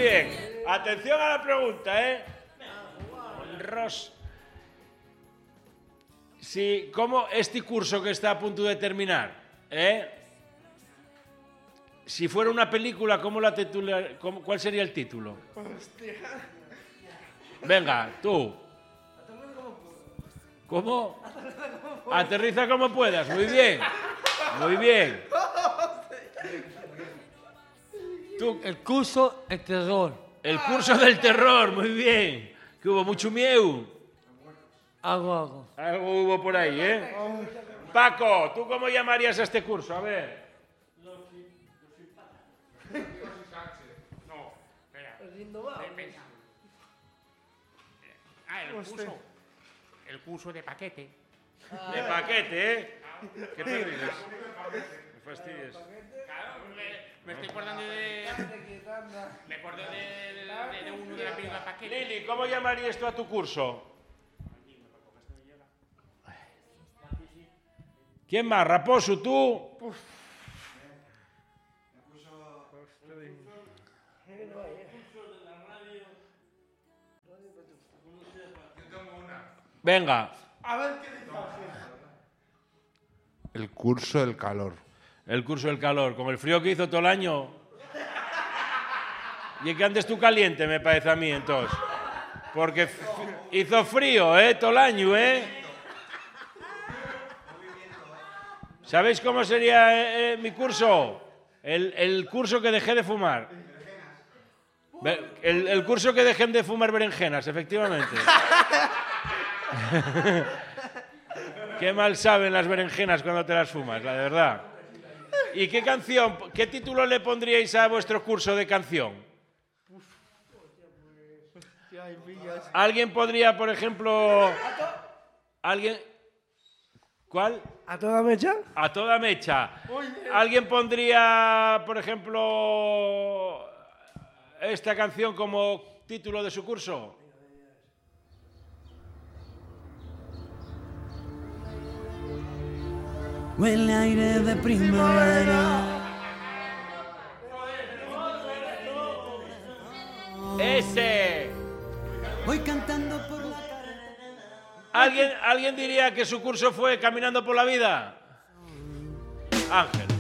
bien. Atención a la pregunta, ¿eh? Sí, ¿cómo este curso que está a punto de terminar, si fuera una película, ¿cómo la titular, cuál sería el título? Hostia. Venga, tú. ¿Cómo? Aterriza como puedas. Muy bien. Muy bien. Tú. El curso del terror. El curso del terror. Muy bien. Que hubo mucho miedo. Algo. Algo hubo por ahí, ¿eh? Paco, ¿tú cómo llamarías a este curso? A ver. No, espera. El curso de paquete. De paquete, ¿eh? ¿Qué te dices? Me fastidies. Claro, me estoy acordando de... Me acuerdo de uno de la película Paquete. Lili, ¿cómo llamarías tú a tu curso? ¿Quién más? Raposo, tú. Venga. A ver qué dice. El curso del calor. El curso del calor, con el frío que hizo todo el año. Y es que andes tú caliente, me parece a mí, entonces. Porque hizo frío, todo el año, ¿Sabéis cómo sería mi curso? El curso que dejé de fumar. El curso que dejé de fumar berenjenas, efectivamente. Qué mal saben las berenjenas cuando te las fumas, la de verdad. ¿Y qué canción, qué título le pondríais a vuestro curso de canción? ¿Alguien podría, por ejemplo... ¿Alguien...? ¿Cuál? ¿A toda mecha? A toda mecha. ¿Alguien pondría, por ejemplo, esta canción como título de su curso? Huele aire de primavera. ¡Ese! Voy cantando por la ¿Alguien diría que su curso fue Caminando por la Vida? Ángel.